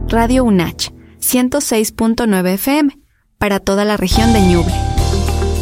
Radio UNACH, 106.9 FM, para toda la región de Ñuble.